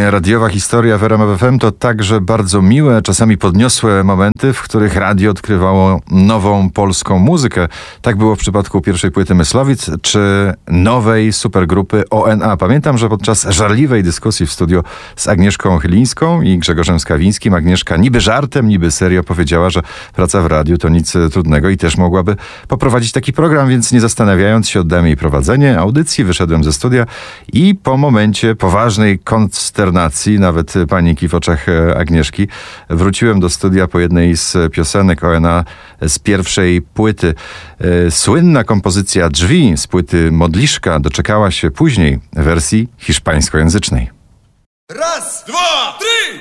Radiowa historia w RMF FM to także bardzo miłe, czasami podniosłe momenty, w których radio odkrywało nową polską muzykę. Tak było w przypadku pierwszej płyty Myslowic czy nowej supergrupy ONA. Pamiętam, że podczas żarliwej dyskusji w studiu z Agnieszką Chylińską i Grzegorzem Skawińskim Agnieszka niby żartem, niby serio powiedziała, że praca w radiu to nic trudnego i też mogłaby poprowadzić taki program, więc nie zastanawiając się oddałem jej prowadzenie audycji, wyszedłem ze studia i po momencie poważnej konsternacji, nawet paniki w oczach Agnieszki, wróciłem do studia po jednej z piosenek ONA z pierwszej płyty. Słynna kompozycja Drzwi z płyty Modliszka doczekała się później wersji hiszpańskojęzycznej. Raz, dwa, trzy!